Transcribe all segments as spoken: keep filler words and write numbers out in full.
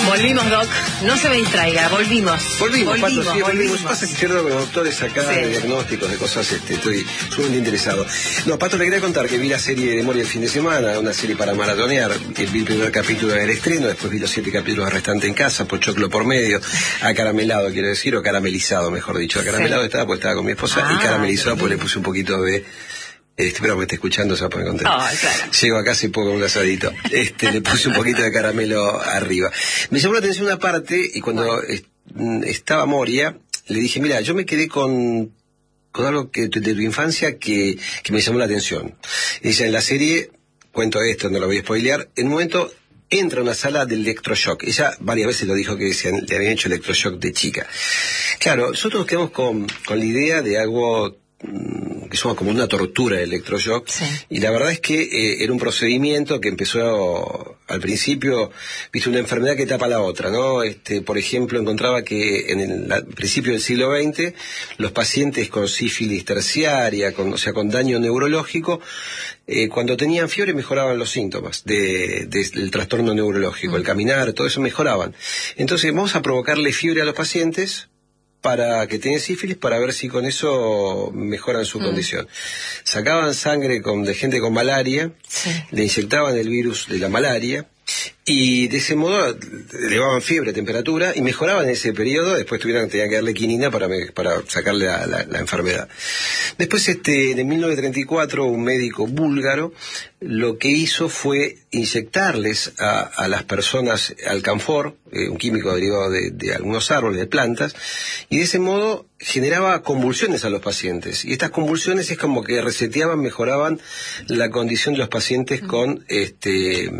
Volvimos, Doc. No se me distraiga, volvimos. Volvimos, volvimos, Pato, sí, volvimos. volvimos. Pasa que cierto con los doctores acá, Sí. de diagnósticos, de cosas, este, estoy sumamente interesado. No, Pato, le quería contar que vi la serie de Moria el fin de semana, una serie para maratonear, que vi el primer capítulo del estreno, después vi los siete capítulos restantes en casa, pochoclo por medio, acaramelado, quiero decir, o caramelizado, mejor dicho. Acaramelado sí. estaba, pues estaba con mi esposa, ah, y caramelizado, pues le puse un poquito de... Este, espero que me esté escuchando, se va a poner contento. Oh, claro. Llego acá hace poco un asadito. Este, le puse un poquito de caramelo arriba. Me llamó la atención una parte, y cuando bueno. est estaba Moria, le dije, mira, yo me quedé con, con algo que, de tu infancia que, que me llamó la atención. Ella en la serie, cuento esto, no lo voy a spoilear, en un momento entra a una sala de electroshock. Ella varias veces lo dijo que se, le habían hecho electroshock de chica. Claro, nosotros quedamos con, con la idea de algo que somos como una tortura de electroshock, sí. Y la verdad es que eh, era un procedimiento que empezó al principio, viste, una enfermedad que tapa la otra, ¿no? Este, por ejemplo, encontraba que en el al principio del siglo veinte los pacientes con sífilis terciaria, con, o sea, con daño neurológico, eh, cuando tenían fiebre mejoraban los síntomas de, de, del trastorno neurológico, mm. el caminar, todo eso mejoraban. Entonces vamos a provocarle fiebre a los pacientes para que tengan sífilis, para ver si con eso mejoran su mm. condición. Sacaban sangre con, de gente con malaria, sí. le inyectaban el virus de la malaria, y de ese modo elevaban fiebre, temperatura, y mejoraban en ese periodo. Después tuvieron, tenían que darle quinina para, para sacarle la, la, la enfermedad. Después, este, en mil novecientos treinta y cuatro, un médico búlgaro lo que hizo fue inyectarles a, a las personas alcanfor, eh, un químico derivado de, de algunos árboles, de plantas, y de ese modo generaba convulsiones a los pacientes. Y estas convulsiones es como que reseteaban, mejoraban la condición de los pacientes con este...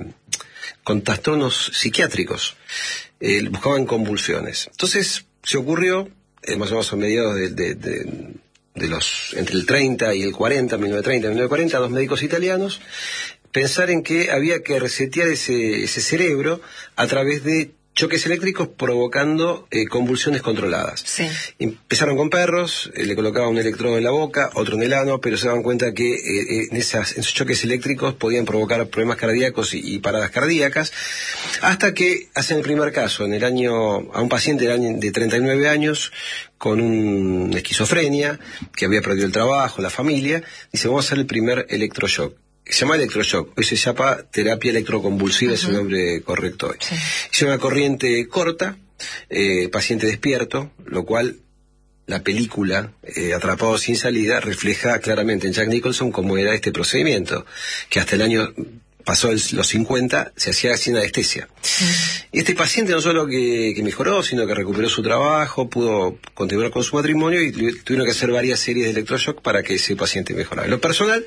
con trastornos psiquiátricos, eh, buscaban convulsiones. Entonces se ocurrió, eh, más o menos a mediados de, de, de, de los, entre el treinta y el cuarenta, mil novecientos treinta y mil novecientos cuarenta, dos médicos italianos, pensar en que había que resetear ese, ese cerebro a través de choques eléctricos provocando eh, convulsiones controladas. Sí. Empezaron con perros, eh, le colocaban un electrodo en la boca, otro en el ano, pero se daban cuenta que eh, en, esas, en esos choques eléctricos podían provocar problemas cardíacos y, y paradas cardíacas, hasta que hacen el primer caso, en el año, a un paciente de, año, de treinta y nueve años, con una esquizofrenia, que había perdido el trabajo, la familia, dice, vamos a hacer el primer electroshock. Se llama electroshock, hoy se llama terapia electroconvulsiva, uh-huh. es el nombre correcto hoy. Sí. Es una corriente corta, eh, paciente despierto, lo cual la película eh, Atrapado sin salida refleja claramente en Jack Nicholson cómo era este procedimiento, que hasta el año pasó el, los cincuenta, se hacía sin anestesia. Sí. Este paciente no solo que, que mejoró, sino que recuperó su trabajo, pudo continuar con su matrimonio y tuvieron que hacer varias series de electroshock para que ese paciente mejorara. En lo personal,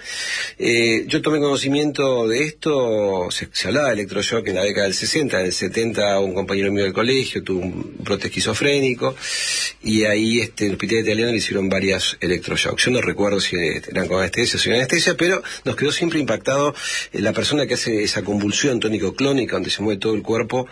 eh, yo tomé conocimiento de esto, se, se hablaba de electroshock en la década del sesenta, en el setenta un compañero mío del colegio tuvo un brote esquizofrénico y ahí este, en el hospital italiano le hicieron varias electroshocks. Yo no recuerdo si eran con anestesia o sin anestesia, pero nos quedó siempre impactado eh, la persona que hace esa convulsión tónico-clónica donde se mueve todo el cuerpo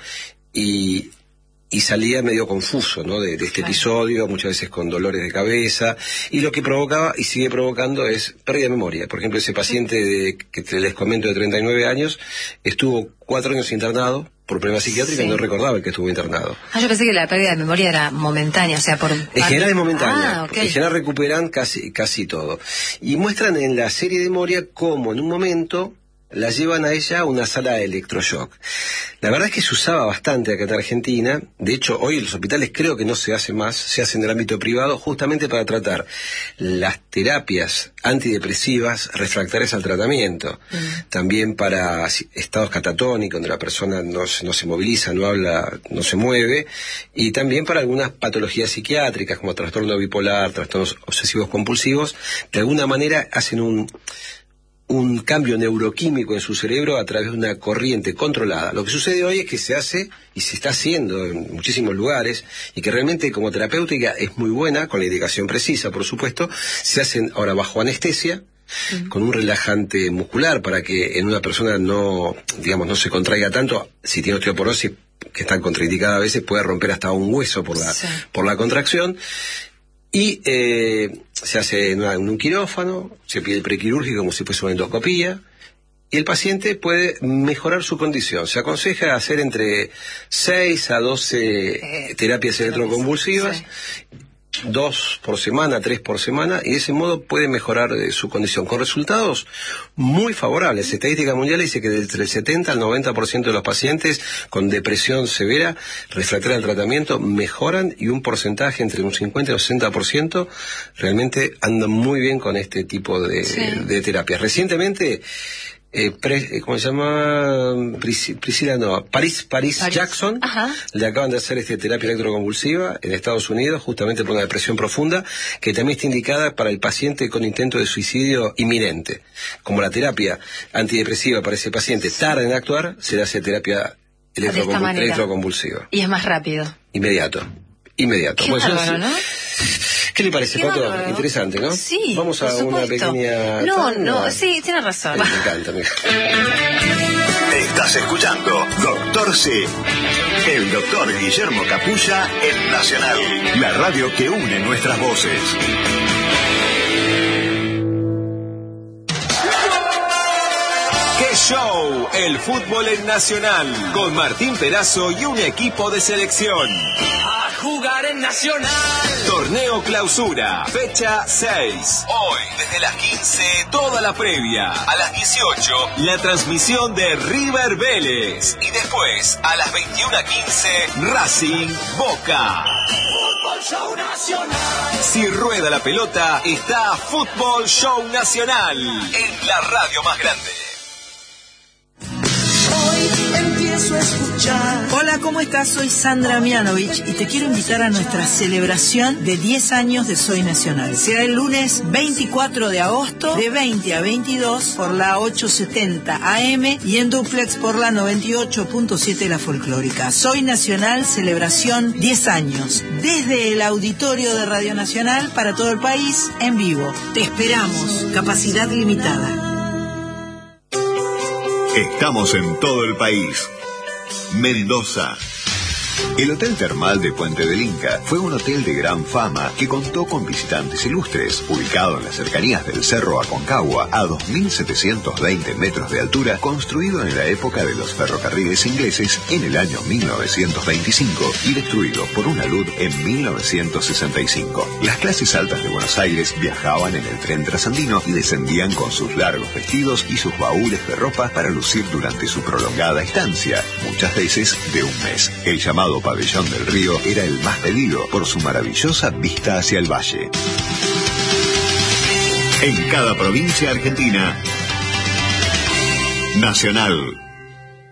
y, y salía medio confuso, ¿no? de, de este claro. episodio, muchas veces con dolores de cabeza, y lo que provocaba y sigue provocando es pérdida de memoria. Por ejemplo, ese paciente de, que te les comento de treinta y nueve años estuvo cuatro años internado por problemas psiquiátricos, sí. y no recordaba el que estuvo internado. Ah, yo pensé que la pérdida de memoria era momentánea, o sea, por... En general es momentánea, ah, okay. en general recuperan casi, casi todo. Y muestran en la serie de Moria cómo en un momento la llevan a ella a una sala de electroshock. La verdad es que se usaba bastante acá en Argentina. De hecho, hoy en los hospitales creo que no se hace más, se hace en el ámbito privado, justamente para tratar las terapias antidepresivas refractarias al tratamiento. Mm. También para estados catatónicos, donde la persona no, no se moviliza, no habla, no se mueve. Y también para algunas patologías psiquiátricas, como trastorno bipolar, trastornos obsesivos compulsivos. De alguna manera hacen un... un cambio neuroquímico en su cerebro a través de una corriente controlada. Lo que sucede hoy es que se hace, y se está haciendo en muchísimos lugares, y que realmente como terapéutica es muy buena, con la indicación precisa, por supuesto, se hacen ahora bajo anestesia, uh-huh. con un relajante muscular para que en una persona no, digamos, no se contraiga tanto. Si tiene osteoporosis, que está contraindicada a veces, puede romper hasta un hueso por la, sí. por la contracción. Y eh, se hace en, una, en un quirófano, se pide el prequirúrgico como si fuese una endoscopía, y el paciente puede mejorar su condición. Se aconseja hacer entre seis a doce eh, terapias electroconvulsivas, sí. dos por semana, tres por semana, y de ese modo puede mejorar eh, su condición, con resultados muy favorables. Estadística mundial dice que entre el setenta al noventa por ciento de los pacientes con depresión severa, refractaria al tratamiento, mejoran, y un porcentaje entre un cincuenta y un sesenta por ciento realmente andan muy bien con este tipo de, sí. de terapias. Recientemente, Eh, pre, ¿cómo se llama? Pris, Priscila, no, Paris, Paris, Paris. Jackson, Ajá. le acaban de hacer este terapia electroconvulsiva en Estados Unidos, justamente por una depresión profunda, que también está indicada para el paciente con intento de suicidio inminente. Como la terapia antidepresiva para ese paciente tarda en actuar, se le hace terapia electroconvul electroconvulsiva. Y es más rápido. Inmediato. Inmediato. Qué pues, bárbaro, ¿no? ¿Qué le parece, Pato? Interesante, ¿no? Sí. Vamos a una pequeña... No, no, sí, tiene razón. Me encanta, me Estás escuchando Doctor C. El doctor Guillermo Capulla en Nacional, la radio que une nuestras voces. ¡Qué show! El fútbol en Nacional, con Martín Perazo y un equipo de selección. A jugar en Nacional. Torneo Clausura, fecha seis. Hoy, desde las quince, toda la previa. A las dieciocho, la transmisión de River Vélez. Y después, a las veintiuna quince, Racing Boca. Fútbol Show Nacional. Si rueda la pelota, está Fútbol Show Nacional, en la radio más grande. Empiezo a escuchar. Hola, ¿cómo estás? Soy Sandra Mianovich y te quiero invitar a nuestra celebración de diez años de Soy Nacional. Será el lunes veinticuatro de agosto de veinte a veintidós por la ochocientos setenta A M y en duplex por la noventa y ocho punto siete La Folclórica. Soy Nacional, celebración diez años. Desde el auditorio de Radio Nacional para todo el país, en vivo. Te esperamos. Capacidad limitada. Estamos en todo el país. Mendoza. El Hotel Termal de Puente del Inca fue un hotel de gran fama que contó con visitantes ilustres, ubicado en las cercanías del Cerro Aconcagua, a dos mil setecientos veinte metros de altura, construido en la época de los ferrocarriles ingleses en el año mil novecientos veinticinco y destruido por una luz en mil novecientos sesenta y cinco. Las clases altas de Buenos Aires viajaban en el tren trasandino y descendían con sus largos vestidos y sus baúles de ropa para lucir durante su prolongada estancia, muchas veces de un mes. El llamado Pabellón del Río era el más pedido por su maravillosa vista hacia el valle. En cada provincia argentina, Nacional.